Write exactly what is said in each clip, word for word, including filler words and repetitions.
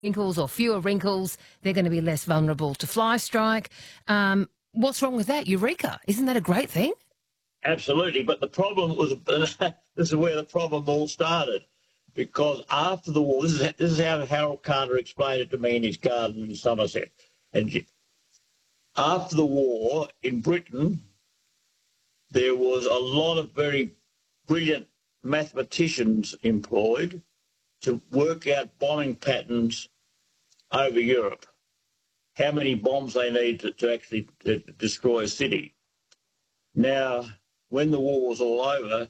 wrinkles or fewer wrinkles, they're going to be less vulnerable to fly strike. Um, what's wrong with that? Eureka. Isn't that a great thing? Absolutely. But the problem was, this is where the problem all started. Because after the war, this is, this is how Harold Carter explained it to me in his garden in Somerset. And after the war in Britain, there was a lot of very brilliant mathematicians employed to work out bombing patterns over Europe, how many bombs they need to, to actually to destroy a city. Now, when the war was all over,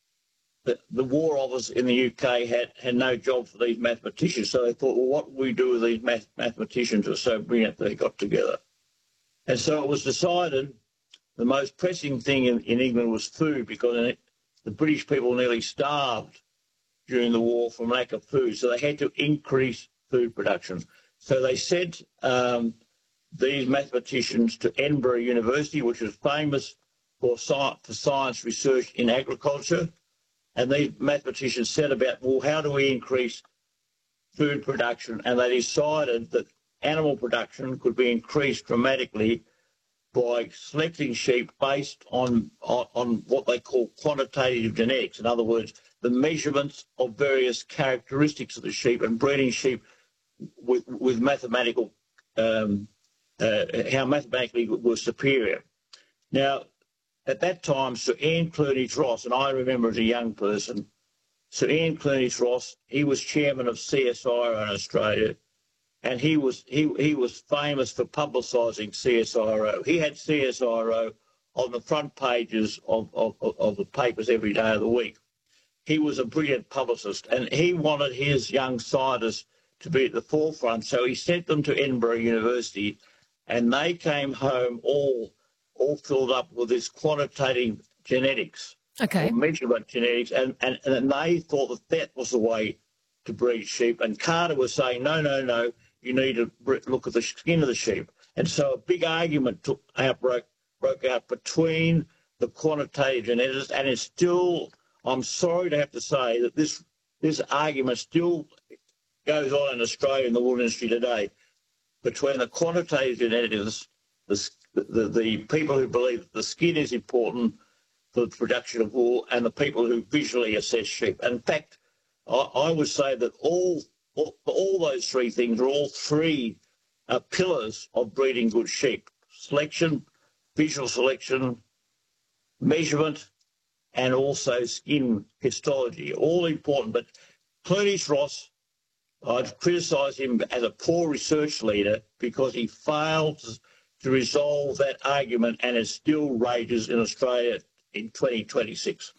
the, the War Office in the U K had, had no job for these mathematicians, so they thought, well, what will we do with these math, mathematicians who are so brilliant they got together? And so it was decided the most pressing thing in, in England was food, because in it, the British people nearly starved during the war from lack of food, so they had to increase food production. So they sent um, these mathematicians to Edinburgh University, which was famous for, sci for science research in agriculture, and these mathematicians set about, well, how do we increase food production? And they decided that animal production could be increased dramatically by selecting sheep based on, on, on what they call quantitative genetics. In other words, the measurements of various characteristics of the sheep and breeding sheep with, with mathematical, um, uh, how mathematically were superior. Now, at that time, Sir Ian Clunies-Ross, and I remember as a young person, Sir Ian Clunies-Ross, he was chairman of C S I R O in Australia, and he was he he was famous for publicising C S I R O. He had C S I R O on the front pages of, of, of the papers every day of the week. He was a brilliant publicist, and he wanted his young scientists to be at the forefront, so he sent them to Edinburgh University, and they came home all all filled up with this quantitative genetics, okay, or measurement genetics, and, and, and they thought that that was the way to breed sheep. And Carter was saying, no, no, no, you need to look at the skin of the sheep. And so a big argument took out, broke, broke out between the quantitative geneticists, and it's still, I'm sorry to have to say that this this argument still goes on in Australia in the wool industry today, between the quantitative geneticists, the, the, the people who believe that the skin is important for the production of wool, and the people who visually assess sheep. In fact, I, I would say that all, all, all those three things are all three uh, pillars of breeding good sheep: selection, visual selection, measurement, and also skin histology, all important. But Clunies-Ross, I'd criticise him as a poor research leader because he failed to resolve that argument, and it still rages in Australia in twenty twenty-six.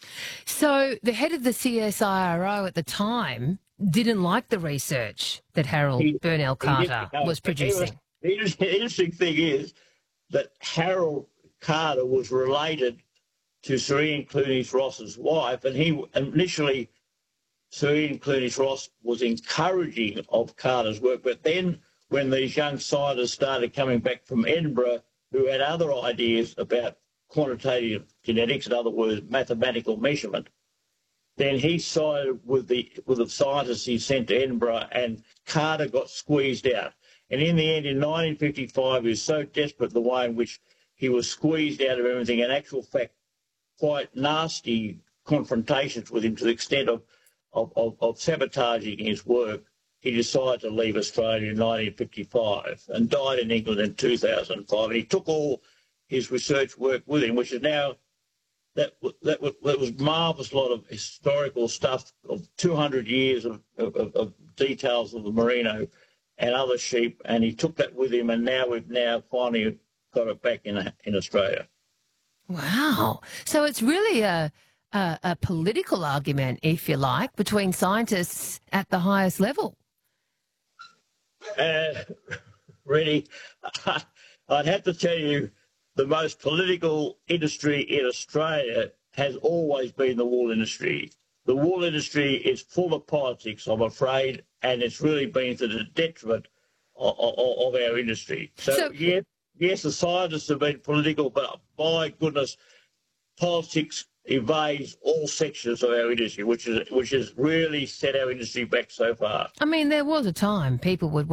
So the head of the C S I R O at the time didn't like the research that Harold He, Burnell Carter he, no, was producing. The interesting thing is that Harold Carter was related to Sir Ian Clunies-Ross's wife, and he initially, Sir Ian Clunies-Ross was encouraging of Carter's work, but then when these young scientists started coming back from Edinburgh who had other ideas about quantitative genetics, in other words, mathematical measurement, then he sided with the with the scientists he sent to Edinburgh, and Carter got squeezed out. And in the end, in nineteen fifty-five, he was so desperate the way in which he was squeezed out of everything, in actual fact, quite nasty confrontations with him to the extent of, of, of, of sabotaging his work. He decided to leave Australia in nineteen fifty-five and died in England in two thousand five. And he took all his research work with him, which is now, that, that, that was marvellous lot of historical stuff of two hundred years of, of, of details of the merino and other sheep, and he took that with him, and now we've now finally got it back in, in Australia. Wow. So it's really a, a, a political argument, if you like, between scientists at the highest level. Uh, really, I'd have to tell you, the most political industry in Australia has always been the wool industry. The wool industry is full of politics, I'm afraid, and it's really been to the detriment of, of, of our industry. So, so yeah, yes, the scientists have been political, but my goodness, politics evades all sections of our industry, which is which has really set our industry back so far. I mean, there was a time people would